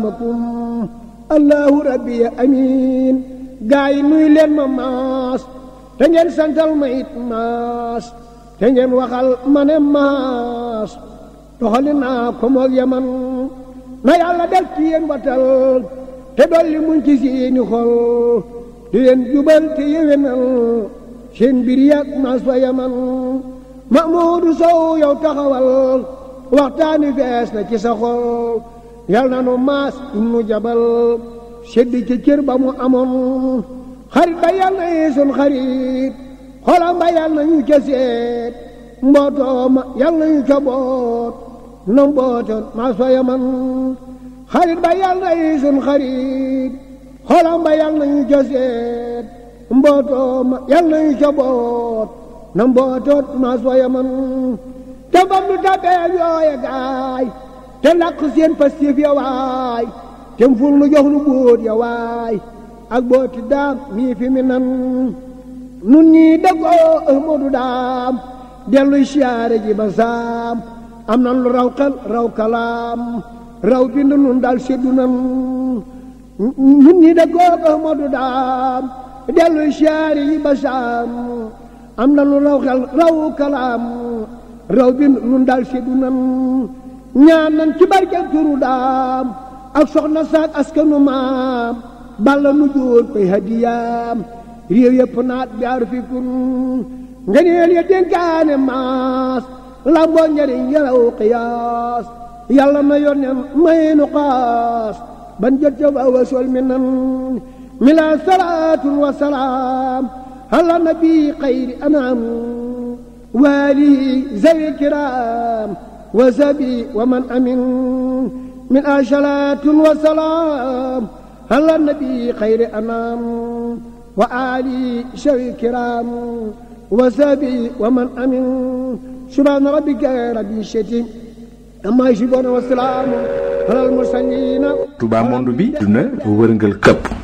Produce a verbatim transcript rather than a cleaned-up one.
allahu rabbi amiin gaay nuy leen ma maas te ngeen santal ma it maas te ngeen waxal ma ne maas doxali naa ko moog yaman na yàlla def ci yéen watal te dolli muñ ci seeni xol di leen jubal te yewenal seen mbir yàgg maas fa yaman Mahmoudou Sow yow taxawal waxtaani fees na ci sa xol yal na nu maas nu jabal sedd ci cër ba mu amoon xarit ba yal na yi sun xarit xolam ba yal na ñu ca seet mbootoo ma yal na ñu ca boot na mbootoon maas fa yaman xarit ba yal na yi sun xarit xolam ba yal na ñu ca seet mbootoo ma yal na ñu ca boot na mbootoon maas fa yaman te fam nu tabeel yooye gaay te lakk seen pastif ya waay te ful nu jox nu bóot ya waay ak booti daam mii fi mi nan nun ñii dëggoo Ahmadu daam delluy siyaare ji ba saam am nan lu raw xel raw kalaam raw bind nun dal seddu nan nun ñii dëggoo Ahmadu daam delluy siyaare ji ba saam am nan lu raw xel raw kalaam raw bind nun dal seddu nan ñaan nan ci barkeb turu daam ak soxna saak askanu maam balla nu jóor koy hadiyaam réew yëpp naat bi ar fi kun ngeneel ya dénkaane maas lamboo njariñ yaraw qiyaas yàlla na yonen may nu xaas ban jot ca ba wasol mi nan mi la salaatun wa salaam ala nabi xayri anam waali zawi kiraam وسبي ومن أمن من آشلات وسلام على النبي خير أنام وآلي شوي كرام وسبي ومن أمن سبحان ربك رب العزة amma yasifuun wa salaamun alal mursaliin. Touba monde bi duna wërngal këpp